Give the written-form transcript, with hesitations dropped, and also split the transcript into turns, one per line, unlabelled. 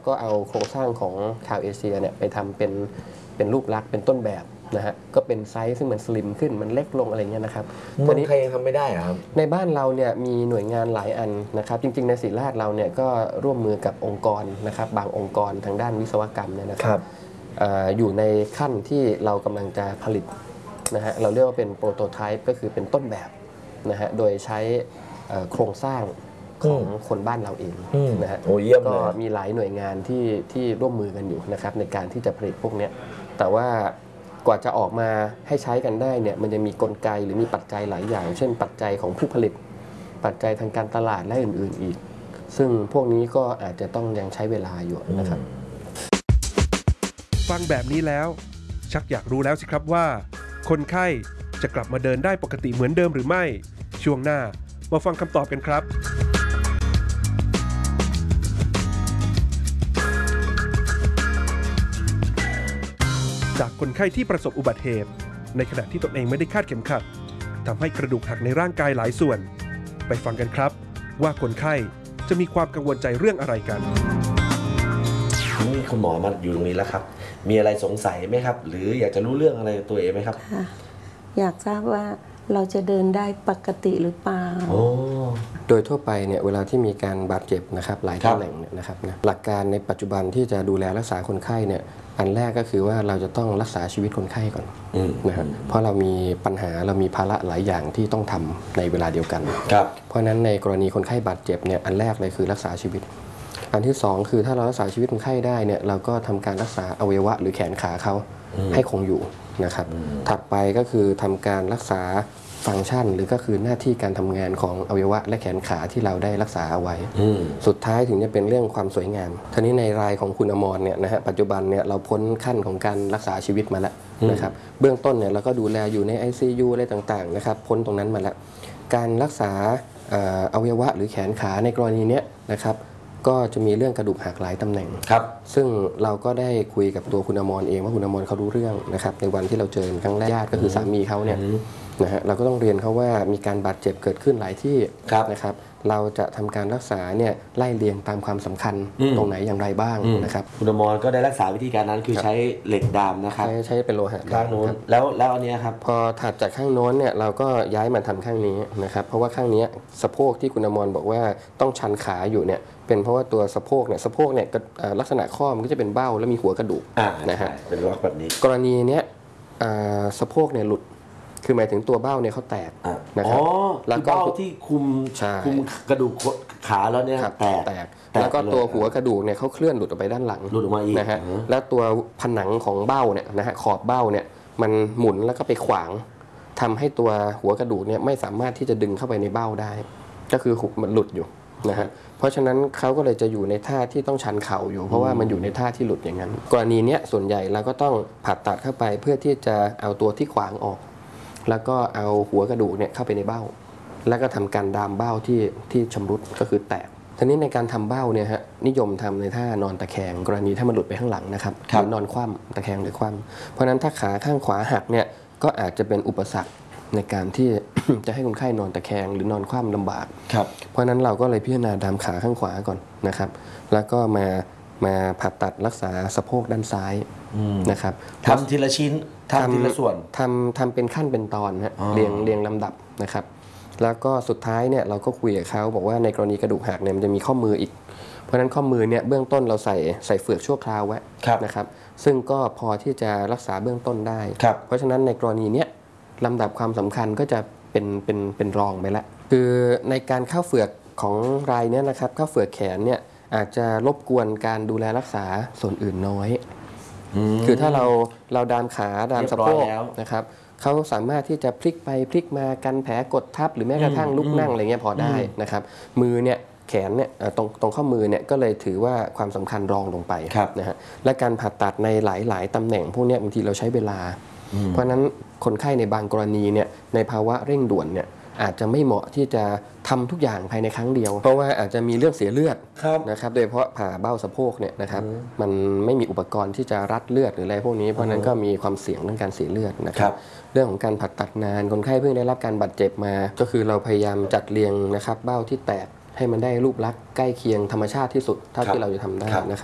ก็เอาโครงสร้างของชาวเอเชียเนี่ยไปทำเป็นรูปลักษณ์เป็นต้นแบบนะฮะก็เป็นไซส์ซึ่งมันสลิมขึ้นมันเล็กลงอะไรเงี้ยนะครับ
ตอนนี้ใครยังทำไม่ได้ครับ
ในบ้านเราเนี่ยมีหน่วยงานหลายอันนะครับจริงๆในศิริราชเราเนี่ยก็ร่วมมือกับองค์กรนะครับบางองค์กรทางด้านวิศวกรรมเนี่ยนะครับอยู่ในขั้นที่เรากำลังจะผลิตนะฮะเราเรียกว่าเป็นโปรโตไทป์ก็คือเป็นต้นแบบนะฮะโดยใช้โครงสร้างของคนบ้านเราเองนะฮะก็มีหลายหน่วยงานที่ร่วมมือกันอยู่นะครับในการที่จะผลิตพวกนี้แต่ว่ากว่าจะออกมาให้ใช้กันได้เนี่ยมันจะมีกลไกหรือมีปัจจัยหลายอย่าง เช่นปัจจัยของผู้ผลิตปัจจัยทางการตลาดและอื่นๆอีกซึ่งพวกนี้ก็อาจจะต้องยังใช้เวลาอยู่นะครับ
ฟังแบบนี้แล้วชักอยากรู้แล้วสิครับว่าคนไข้จะกลับมาเดินได้ปกติเหมือนเดิมหรือไม่ช่วงหน้ามาฟังคำตอบกันครับจากคนไข้ที่ประสบอุบัติเหตุในขณะที่ตนเองไม่ได้คาดเข็มขัดทำให้กระดูกหักในร่างกายหลายส่วนไปฟังกันครับว่าคนไข้จะมีความกังวลใจเรื่องอะไรกัน
นี่คุณหมอมาอยู่ตรงนี้แล้วครับมีอะไรสงสัยไหมครับหรืออยากจะรู้เรื่องอะไรตัวเองไหมครับ
อยากทราบว่าเราจะเดินได้ปกติหรือเปล่า
โดยทั่วไปเนี่ยเวลาที่มีการบาดเจ็บนะครับหลายตำแหน่งเนี่ยนะครับนะหลักการในปัจจุบันที่จะดูแลรักษาคนไข้เนี่ยอันแรกก็คือว่าเราจะต้องรักษาชีวิตคนไข้ก่อนนะครับเพราะเรามีปัญหาเรามีภาระหลายอย่างที่ต้องทำในเวลาเดียวกันเพราะฉะนั้นในกรณีคนไข้บาดเจ็บเนี่ยอันแรกเลยคือรักษาชีวิตอันที่2คือถ้าเรารักษาชีวิตคนไข้ได้เนี่ยเราก็ทำการรักษาอวัยวะหรือแขนขาเขาให้คงอยู่นะครับถัดไปก็คือทำการรักษาฟังก์ชันหรือก็คือหน้าที่การทำงานของอวัยวะและแขนขาที่เราได้รักษาเอาไว้สุดท้ายถึงจะเป็นเรื่องความสวยงามทีนี้ในรายของคุณอมรเนี่ยนะฮะปัจจุบันเนี่ยเราพ้นขั้นของการรักษาชีวิตมาแล้วนะครับเบื้องต้นเนี่ยเราก็ดูแลอยู่ใน ICU อะไรต่างๆนะครับพ้นตรงนั้นมาแล้วการรักษาอวัยวะหรือแขนขาในกรณีนี้นะครับก็จะมีเรื่องกระดูกหักหลายตำแหน่งซึ่งเราก็ได้คุยกับตัวคุณอมรเองว่าคุณอมรเขารู้เรื่องนะครับในวันที่เราเจอครั้งแรกญาติก็คือสามีเขาเนี่ยนะฮะเราก็ต้องเรียนเขาว่ามีการบาดเจ็บเกิดขึ้นหลายที่นะครับเราจะทำการรักษาเนี่ยไล่เรียงตามความสำคัญตรงไหนอย่างไรบ้างนะครับ
คุณอมรก็ได้รักษาวิธีการนั้นคือใช้เหล็กดามนะครับ
ใช้เป็นโลหะ
ข้างโน้นแล้วอันนี้ครับ
พอถัดจากข้างโน้นเนี่ยเราก็ย้ายมาทำข้างนี้นะครับเพราะว่าข้างนี้สะโพกที่คุณอมรบอกว่าต้องชันขาอยู่เนี่ยเป็นเพราะว่าตัวสะโพกเนี่ยลักษณะข้อมันก็จะเป็นเบ้าแล้วมีหัวกระดูก
นะฮะเป็นล็อกแบบนี้
กรณีเนี้ยสะโพกเนี่ยหลุดคือหมายถึงตัวเบ้าเนี่ยเขาแตก
นะครับแล้วก็เบ้าที่คุมกระดูกขาแล้วเนี่ยแตก
แล้วก็ตัวหัวกระดูกเนี่ยเขาเคลื่อนหลุดออกไปด้านหลัง
หลุดออกมาอีก
นะฮะแล้วตัวผนังของเบ้าเนี่ยนะฮะขอบเบ้าเนี่ยมันหมุนแล้วก็ไปขวางทำให้ตัวหัวกระดูกเนี่ยไม่สามารถที่จะดึงเข้าไปในเบ้าได้ก็คือมันหลุดอยู่นะฮะเพราะฉะนั้นเขาก็เลยจะอยู่ในท่าที่ต้องชันเข่าอยู่เพราะว่ามันอยู่ในท่าที่หลุดอย่างนั้นกรณีนี้ส่วนใหญ่เราก็ต้องผ่าตัดเข้าไปเพื่อที่จะเอาตัวที่ขวางออกแล้วก็เอาหัวกระดูกเนี่ยเข้าไปในเบ้าแล้วก็ทำการดามเบ้าที่ชำรุดก็คือแตกทีนี้ในการทำเบ้าเนี่ยฮะนิยมทำในท่านอนตะแคงกรณีถ้ามันหลุดไปข้างหลังนะครับหรือนอนคว่ำตะแคงหรือคว่ำเพราะฉะนั้นถ้าขาข้างขวาหักเนี่ยก็อาจจะเป็นอุปสรรคในการที่ จะให้คนไข้นอนตะแคงหรือนอนคว่ำลำบากเพราะฉะนั้นเราก็เลยพิจารณาดามขาข้างขวาก่อนนะครับแล้วก็มาผ่าตัดรักษาสะโพกด้านซ้ายนะครับ
ทำทีละชิ้นทำทีละส่วน
ทำเป็นขั้นเป็นตอนฮะเรียงลำดับนะครับแล้วก็สุดท้ายเนี่ยเราก็คุยกับเขาบอกว่าในกรณีกระดูกหักเนี่ยมันจะมีข้อมืออีกเพราะฉะนั้นข้อมือเนี่ยเบื้องต้นเราใส่เฟือกชั่วคราวไว้นะครับซึ่งก็พอที่จะรักษาเบื้องต้นได้เพราะฉะนั้นในกรณีเนี้ยลำดับความสำคัญก็จะเป็นรองไปแล้วคือในการเข้าเฟือกของรายนี้นะครับเข้าเฟือกแขนเนี่ยอาจจะรบกวนการดูแลรักษาส่วนอื่นน้อยคือถ้าเราดามขาดามสะโพกนะครับเขาสามารถที่จะพลิกไปพลิกมากันแผลกดทับหรือแม้กระทั่งลุกนั่งอะไรเงี้ยพอได้นะครับมือเนี่ยแขนเนี่ยตรงข้อมือเนี่ยก็เลยถือว่าความสำคัญรองลงไปนะฮะและการผ่าตัดในหลายตำแหน่งพวกนี้บางทีเราใช้เวลาเพราะฉะนั้นคนไข้ในบางกรณีเนี่ยในภาวะเร่งด่วนเนี่ยอาจจะไม่เหมาะที่จะทำทุกอย่างภายในครั้งเดียวเพราะว่าอาจจะมีเรื่องเสียเลือดนะครับโดยเฉพาะผ่าเบ้าสะโพกเนี่ยนะครับมันไม่มีอุปกรณ์ที่จะรัดเลือดหรืออะไรพวกนี้เพราะนั้นก็มีความเสี่ยงเรื่องการเสียเลือดนะครับเรื่องของการผ่าตัดนานคนไข้เพิ่งได้รับการบาดเจ็บมาก็คือเราพยายามจัดเรียงนะครับเบ้าที่แตกให้มันได้รูปลักษณ์ใกล้เคียงธรรมชาติที่สุดเท่าที่เราจะทำได้นะครับ